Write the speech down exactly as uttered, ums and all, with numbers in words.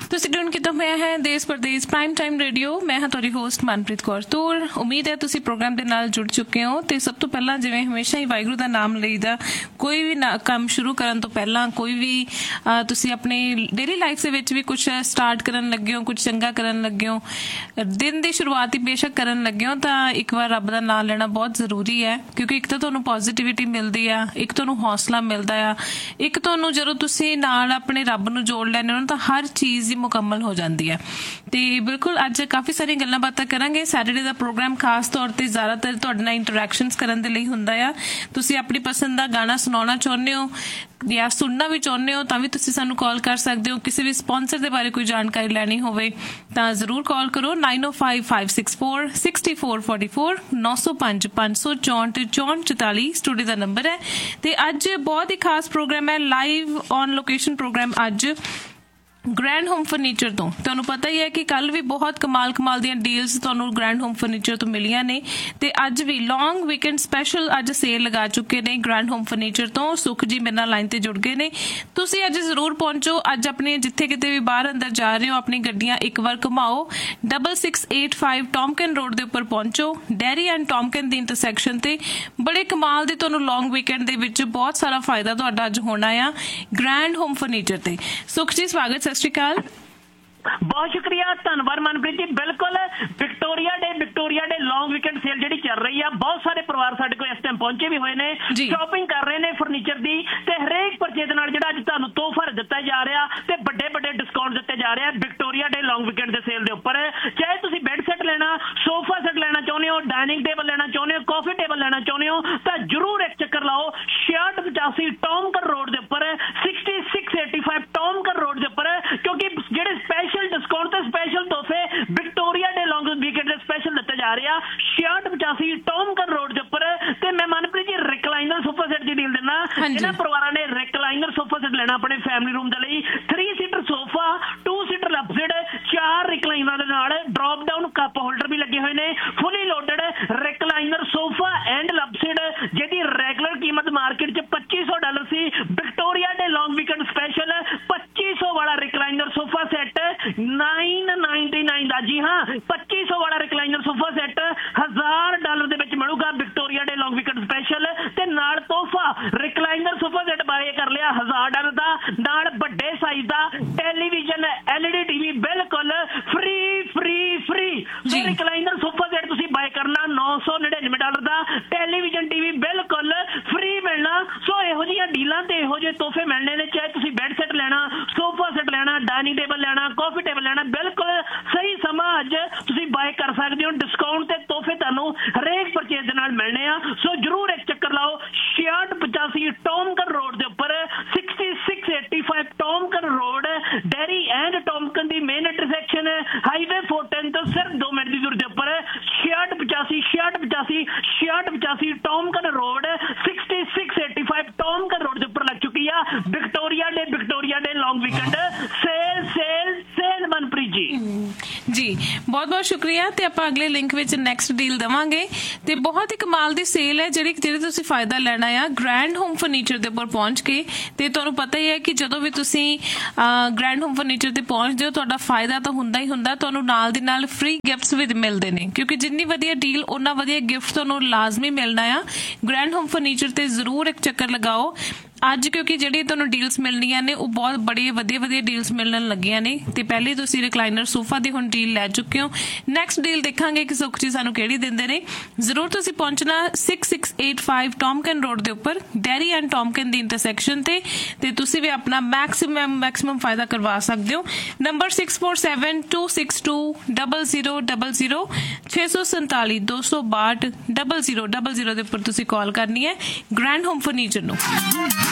ਤੁਸੀਂ ਟਿਊਨ ਕੀਤਾ ਹੋਇਆ ਹੈ ਦੇਸ਼ ਪ੍ਰਦੇਸ਼ ਪ੍ਰਾਈਮ ਟਾਈਮ ਰੇਡੀਓ। ਮੈਂ ਹਾਂ ਤੁਹਾਡੀ ਹੋਸਟ ਮਨਪ੍ਰੀਤ ਕੌਰ ਤੂਰ। ਉਮੀਦ ਹੈ ਤੁਸੀਂ ਪ੍ਰੋਗਰਾਮ ਦੇ ਨਾਲ ਜੁੜ ਚੁੱਕੇ ਹੋ। ਤੇ ਸਭ ਤੋਂ ਪਹਿਲਾਂ ਜਿਵੇਂ ਹਮੇਸ਼ਾ ਹੀ ਵਾਹਿਗੁਰੂ ਦਾ ਨਾਮ ਲਈਦਾ, ਕੋਈ ਵੀ ਕੰਮ ਸ਼ੁਰੂ ਕਰਨ ਤੋਂ ਪਹਿਲਾਂ, ਕੋਈ ਵੀ ਤੁਸੀਂ ਆਪਣੀ ਡੇਲੀ ਲਾਈਫ ਦੇ ਵਿੱਚ ਵੀ ਕੁਛ ਸਟਾਰਟ ਕਰਨ ਲੱਗੇ ਹੋ, ਕੁਛ ਚੰਗਾ ਕਰਨ ਲੱਗੇ ਹੋ, ਦਿਨ ਦੀ ਸ਼ੁਰੂਆਤ ਹੀ ਬੇਸ਼ੱਕ ਕਰਨ ਲੱਗੇ ਹੋ, ਤਾਂ ਇੱਕ ਵਾਰ ਰੱਬ ਦਾ ਨਾਮ ਲੈਣਾ ਬਹੁਤ ਜ਼ਰੂਰੀ ਹੈ। ਕਿਉਂਕਿ ਇੱਕ ਤਾਂ ਤੁਹਾਨੂੰ ਪੋਜ਼ੀਟਿਵਿਟੀ ਮਿਲਦੀ ਆ, ਇੱਕ ਤੁਹਾਨੂੰ ਹੌਸਲਾ ਮਿਲਦਾ ਆ, ਇੱਕ ਤੁਹਾਨੂੰ ਜਦੋਂ ਤੁਸੀਂ ਨਾਲ ਆਪਣੇ ਰੱਬ ਨੂੰ ਜੋੜ ਲੈਂਦੇ ਹੋ ਤਾਂ ਹਰ ਚੀਜ਼ ਹੀ ਮੁਕੰਮਲ ਹੋ ਜਾਂਦੀ ਹੈ। ਤੇ ਬਿਲਕੁਲ ਅੱਜ ਕਾਫੀ ਸਾਰੀਆਂ ਗੱਲਾਂ ਬਾਤਾਂ ਕਰਾਂਗੇ। ਸੈਟਰਡੇ ਦਾ ਪ੍ਰੋਗਰਾਮ ਖਾਸ ਤੌਰ ਤੇ ਜ਼ਿਆਦਾਤਰ ਤੁਹਾਡੇ ਨਾਲ ਇੰਟਰੈਕਸ਼ਨਸ ਕਰਨ ਦੇ ਲਈ ਹੁੰਦਾ ਆ। ਤੁਸੀਂ ਆਪਣੀ ਪਸੰਦ ਦਾ ਗਾਣਾ ਸੁਣਾਉਣਾ ਚਾਹੁੰਦੇ ਹੋ ਜਾਂ ਸੁਣਨਾ ਵੀ ਚਾਹੁੰਦੇ ਹੋ ਤਾਂ ਵੀ ਤੁਸੀਂ ਸਾਨੂੰ ਕਾਲ ਕਰ ਸਕਦੇ ਹੋ। ਕਿਸੇ ਵੀ ਸਪਾਂਸਰ ਦੇ ਬਾਰੇ ਕੋਈ ਜਾਣਕਾਰੀ ਲੈਣੀ ਹੋਵੇ ਤਾਂ ਜ਼ਰੂਰ ਕਾਲ ਕਰੋ ਨਾਈਨ ਓ five five six four sixty four forty four ਨੌ ਸੌ ਪੰਜ ਪੰਜ ਸੌ ਚੌਂਹਠ ਚੌਂਹਠ ਚੁਤਾਲੀ ਸਟੂਡੀਓ ਦਾ ਨੰਬਰ ਹੈ। ਤੇ ਅੱਜ ਬਹੁਤ ਹੀ ਖਾਸ ਪ੍ਰੋਗਰਾਮ ਹੈ, ਲਾਈਵ ਔਨ ਲੋਕੇਸ਼ਨ ਪ੍ਰੋਗਰਾਮ ਅੱਜ ਗ੍ਰੈਂਡ ਹੋਮ ਫਰਨੀਚਰ ਤੋਂ। ਤੁਹਾਨੂੰ ਪਤਾ ਹੀ ਹੈ ਕਿ ਕੱਲ ਵੀ ਬਹੁਤ ਕਮਾਲ ਕਮਾਲ ਦੀਆਂ ਡੀਲਸ ਤੁਹਾਨੂੰ ਗ੍ਰੈਂਡ ਹੋਮ ਫਰਨੀਚਰ ਤੋਂ ਮਿਲੀਆਂ ਨੇ ਤੇ ਅੱਜ ਵੀ ਲੌਂਗ ਵੀਕਐਂਡ ਸਪੈਸ਼ਲ ਅੱਜ ਸੇਲ ਲਗਾ ਚੁੱਕੇ ਨੇ ਗ੍ਰੈਂਡ ਹੋਮ ਫਰਨੀਚਰ ਤੋਂ। ਸੁਖ ਜੀ ਮੇਰੇ ਨਾਲ ਲਾਈਨ ਤੇ ਜੁੜ ਗਏ ਨੇ। ਤੁਸੀਂ ਅੱਜ ਜ਼ਰੂਰ ਪਹੁੰਚੋ। ਅੱਜ ਆਪਣੇ ਜਿੱਥੇ ਕਿਤੇ ਵੀ ਬਾਹਰ ਅੰਦਰ ਜਾ ਰਹੇ ਹੋ ਆਪਣੀ ਗੱਡੀਆਂ ਇੱਕ ਵਾਰ ਘੁਮਾਓ। Double six eight five ਟੋਮਕਨ road ਦੇ ਉੱਪਰ ਪਹੁੰਚੋ, ਡੈਰੀ ਐਂਡ ਟੋਮਕਨ ਦੀ ਇੰਟਰਸੈਕਸ਼ਨ ਤੇ। ਬੜੇ ਕਮਾਲ ਦੇ ਤੁਹਾਨੂੰ ਲੌਂਗ ਵੀਕਐਂਡ ਦੇ ਵਿੱਚ ਬਹੁਤ ਸਾਰਾ ਫਾਇਦਾ ਤੁਹਾਡਾ ਅੱਜ ਹੋਣਾ ਆ ਗ੍ਰੈਂਡ ਹੋਮ ਫਰਨੀਚਰ ਤੇ। ਸੁਖ ਜੀ ਸਵਾਗਤ, ਸਤਿ ਸ਼੍ਰੀ ਅਕਾਲ। ਬਹੁਤ ਸ਼ੁਕਰੀਆ, ਧੰਨਵਾਦ ਮਨਪ੍ਰੀਤ ਜੀ। ਬਿਲਕੁਲ ਵਿਕਟੋਰੀਆ ਡੇ ਵਿਕਟੋਰੀਆ ਡੇ ਲੌਂਗ ਵੀਕਐਂਡ ਸੇਲ ਜਿਹੜੀ ਚੱਲ ਰਹੀ ਆ, ਬਹੁਤ ਸਾਰੇ ਪਰਿਵਾਰ ਸਾਡੇ ਕੋਲ ਇਸ ਟਾਈਮ ਪਹੁੰਚੇ ਵੀ ਹੋਏ ਨੇ, ਸ਼ਾਪਿੰਗ ਕਰ ਰਹੇ ਨੇ ਫਰਨੀਚਰ ਦੀ। ਤੇ ਹਰੇਕ ਪਰਚੇਜ਼ ਦੇ ਨਾਲ ਜਿਹੜਾ ਅੱਜ ਤੁਹਾਨੂੰ ਤੋਹਫਾ ਦਿੱਤਾ ਜਾ ਰਿਹਾ ਤੇ ਵੱਡੇ ਵੱਡੇ ਡਿਸਕਾਊਂਟ ਦਿੱਤੇ ਜਾ ਰਹੇ ਆ ਵਿਕਟੋਰੀਆ ਡੇ ਲੌਂਗ ਵੀਕਐਂਡ ਦੇ ਸੇਲ ਦੇ ਉੱਪਰ। ਚਾਹੇ ਤੁਸੀਂ ਬੈੱਡ ਸੈੱਟ ਲੈਣਾ, ਸੋਫਾ ਸੈੱਟ ਲੈਣਾ ਚਾਹੁੰਦੇ ਹੋ, ਡਾਈਨਿੰਗ ਟੇਬਲ ਲੈਣਾ ਚਾਹੁੰਦੇ ਹੋ, ਕਾਫੀ ਟੇਬਲ ਲੈਣਾ ਚਾਹੁੰਦੇ ਹੋ ਤਾਂ ਜ਼ਰੂਰ ਇੱਕ ਚੱਕਰ ਲਾਓ ਛਿਆਹਠ ਪਚਾਸੀ ਟੋਮਕਨ ਰੋਡ ਦੇ ਉੱਪਰ, sixty six eighty five ਟੋਮਕਨ road ਦੇ ਉੱਪਰ। ਕਿਉਂਕਿ ਜਿਹੜੇ ਸਪੈਸ਼ਲ ਡਿਸਕਾਊਂਟ ਤੇ ਸਪੈਸ਼ਲ ਤੋਹਫੇ ਵਿਕਟੋਰੀਆ ਡੇ ਲੌਂਗ ਵੀਕਐਂਡ ਦੇ ਸਪੈਸ਼ਲ ਦਿੱਤੇ ਜਾ ਰਹੇ ਆ ਛਿਆਹਠ ਪਚਾਸੀ ਟੋਮਕਨ ਰੋਡ ਦੇ ਉੱਪਰ। ਤੇ ਮੈਂ Manpreet ji recliner sofa set ਦੀ ਡੀਲ ਦਿੰਦਾ। ਜਿਹਨਾਂ ਪਰਿਵਾਰਾਂ ਨੇ ਰਿਕਲਾਈਨਰ ਸੋਫਾ ਸੈੱਟ ਲੈਣਾ ਆਪਣੇ ਫੈਮਿਲੀ ਰੂਮ ਦੇ ਲਈ, three seater sofa, to seater ਲਪਸਿਡ, ਚਾਰ ਰਿਕਲਾਈਨਰਾਂ ਦੇ ਨਾਲ ਡਰੋਪ ਡਾਊਨ ਕੱਪ ਹੋਲਡਰ ਵੀ ਲੱਗੇ ਹੋਏ ਨੇ, ਫੁੱਲੀ ਲੋਡਡ ਰਿਕਲਾਈਨਰ ਸੋਫਾ ਐਂਡ ਲਪਸਿਡ, ਜਿਹਦੀ ਰੈਗੂਲਰ ਕੀਮਤ ਮਾਰਕੀਟ 'ਚ ਪੱਚੀ ਸੌ ਡਾਲਰ ਸੀ। ਵਿਕਟੋਰੀਆ ਡੇ ਲੌਂਗ ਵੀਕਐਂਡ ਸਪੈਸ਼ਲ ਪੱਚੀ ਸੌ ਵਾਲਾ recliner sofa set nine ninety nine ਦਾ। ਜੀ ਹਾਂ, ਪੱਚੀ ਸੌ ਵਾਲਾ ਰਿਕਲਾਈਨਰ ਸੋਫਾ ਸੈੱਟ ਹਜ਼ਾਰ ਡਾਲਰ ਦੇ ਵਿੱਚ ਮਿਲੂਗਾ ਵਿਕਟੋਰੀਆ ਡੇ ਲੌਂਗ ਵੀਕਐਂਡ ਸਪੈਸ਼ਲ। ਤੇ ਨਾਲ ਤੋਹਫਾ ਰਿਕਲਾਈਨਰ ਸੋਫਾ ਸੈੱਟ ਬਾਰੇ ਕਰ ਲਿਆ ਹਜ਼ਾਰ ਡਾਲਰ ਦਾ, ਨਾਲ ਵੱਡੇ ਸਾਈਜ਼ ਦਾ television L E D TV ਬਿਲਕੁਲ ਫ੍ਰੀ ਫ੍ਰੀ ਫ੍ਰੀ। ਸੋ ਰਿਕਲਾਈਨਰ ਸੋਫਾ ਸੈੱਟ ਤੁਸੀਂ ਬਾਏ ਕਰਨਾ ਨੌ ਸੌ ਨੜਿਨਵੇਂ ਡਾਲਰ ਦਾ, ਟੈਲੀਵਿਜ਼ਨ ਟੀਵੀ ਬਿਲਕੁਲ ਫ੍ਰੀ ਮਿਲਣਾ। ਸੋ ਇਹੋ ਜਿਹੀਆਂ ਡੀਲਾਂ ਤੇ ਇਹੋ ਜਿਹੇ ਤੋਹਫੇ ਮਿਲਣੇ ਨੇ। ਚਾਹੇ ਤੁਸੀਂ ਬੈੱਡ ਸੈੱਟ ਲੈਣਾ, ਸੋਫਾ ਸੈੱਟ ਲੈਣਾ, ਡਾਈਨਿੰਗ ਟੇਬਲ ਲੈਣਾ, ਕਾਫੀ ਟੇਬਲ ਲੈਣਾ, ਬਿਲਕੁਲ ਸਹੀ ਸਮਾਂ ਅੱਜ ਤੁਸੀਂ ਬਾਏ ਕਰ ਸਕਦੇ ਹੋ। ਡਿਸਕਾਊਂਟ ਤੇ ਤੋਹਫੇ ਤੁਹਾਨੂੰ ਹਰੇਕ ਪਰਚੇਜ਼ ਦੇ ਨਾਲ ਮਿਲਣੇ ਆ। ਸੋ ਜ਼ਰੂਰ ਇੱਕ ਚੱਕਰ ਲਾਓ ਛਿਆਹਠ ਪਚਾਸੀ ਟੋਮਕਨ ਰੋਡ ਦੇ ਉੱਪਰ, sixty six eighty five ਟੋਮਕਨ road, dairy and ਟੋਮਕਨ the main intersection highway four ten ਤੋਂ ਸਿਰਫ ਦੋ ਮਿੰਟ ਦੀ ਦੂਰੀ ਦੇ ਉੱਪਰ। ਛਿਆਹਠ ਪਚਾਸੀ ਛਿਆਹਠ ਪਚਾਸੀ ਛਿਆਹਠ ਪਚਾਸੀ ਟੋਮਕਨ road, sixty six eighty five ਟੋਮਕਨ road ਦੇ ਉੱਪਰ ਲੱਗ ਚੁੱਕੀ ਆ ਵਿਕਟੋਰੀਆ ਡੇ ਵਿਕਟੋਰੀਆ ਡੇ ਲੌਂਗ weekend sale sale sale. Manpreet ji ਜੀ ਬਹੁਤ ਬਹੁਤ ਸ਼ੁਕਰੀਆ। ਤੇ ਆਪਾਂ ਅਗਲੇ ਲਿੰਕ ਵਿੱਚ ਨੈਕਸਟ ਡੀਲ ਦੇਵਾਂਗੇ। ਤੇ ਬਹੁਤ ਹੀ ਕਮਾਲ ਦੀ ਸੇਲ ਹੈ ਜਿਹੜੀ ਜਿਹੜੀ ਤੁਸੀਂ ਫਾਇਦਾ ਲੈਣਾ ਆ ਗ੍ਰੈਂਡ ਹੋਮ ਫਰਨੀਚਰ ਦੇ ਉੱਪਰ ਪਹੁੰਚ ਕੇ। ਤੇ ਤੁਹਾਨੂੰ ਪਤਾ ਹੀ ਹੈ ਕਿ ਜਦੋਂ ਵੀ ਤੁਸੀਂ ਗ੍ਰੈਂਡ ਹੋਮ ਫਰਨੀਚਰ ਤੇ ਪਹੁੰਚਦੇ ਹੋ ਤੁਹਾਡਾ ਫਾਇਦਾ ਤਾਂ ਹੁੰਦਾ ਹੀ ਹੁੰਦਾ, ਤੁਹਾਨੂੰ ਨਾਲ ਦੀ ਨਾਲ ਫ੍ਰੀ ਗਿਫਟਸ ਵੀ ਮਿਲਦੇ ਨੇ। ਕਿਉਂਕਿ ਜਿੰਨੀ ਵਧੀਆ ਡੀਲ ਉਨਾ ਵਧੀਆ ਗਿਫਟ ਤੁਹਾਨੂੰ ਲਾਜ਼ਮੀ ਮਿਲਣਾ ਆ। ਗ੍ਰੈਂਡ ਹੋਮ ਫਰਨੀਚਰ ਤੇ ਜ਼ਰੂਰ ਇੱਕ ਚੱਕਰ ਲਗਾਓ ਅੱਜ, ਕਿਉਂਕਿ ਜਿਹੜੀ ਤੁਹਾਨੂੰ ਡੀਲਸ ਮਿਲਣੀਆਂ ਨੇ ਉਹ ਬਹੁਤ ਬੜੀ ਵਧੀਆ ਵਧੀਆ ਡੀਲਸ ਮਿਲਣ ਲੱਗੀਆਂ ਨੇ। ਤੇ ਪਹਿਲੇ ਤੁਸੀਂ ਰਿਕਲਾਈਨਰ ਸੋਫਾ ਦੀ ਹੁਣ ਡੀਲ ਲੈ ਚੁੱਕੇ ਹੋ। ਨੈਕਸਟ ਡੀਲ ਦੇਖਾਂਗੇ ਕਿ ਸੁਖ ਜੀ ਸਾਨੂੰ ਕਿਹੜੀ ਦਿੰਦੇ ਨੇ। ਜ਼ਰੂਰ ਤੁਸੀਂ ਪਹੁੰਚਣਾ six six eight five ਟੋਮਕਨ road ਦੇ ਉੱਪਰ, ਡੈਰੀ ਐਂਡ ਟੋਮਕਨ ਦੀ ਇੰਟਰਸੈਕਸ਼ਨ ਤੇ। ਤੇ ਤੁਸੀਂ ਵੀ ਆਪਣਾ ਮੈਕਸੀਮਮ ਮੈਕਸੀਮਮ ਫਾਇਦਾ ਕਰਵਾ ਸਕਦੇ ਹੋ। Number six four seven two six to double zero double zero ਛੇ ਸੌ ਸੰਤਾਲੀ ਦੋ ਸੌ ਬਾਹਠ ਡਬਲ ਜ਼ੀਰੋ ਡਬਲ ਜ਼ੀਰੋ ਦੇ ਉੱਪਰ ਤੁਸੀਂ ਕਾਲ ਕਰਨੀ ਹੈ ਗ੍ਰੈਂਡ ਹੋਮ ਫਰਨੀਚਰ ਨੂੰ।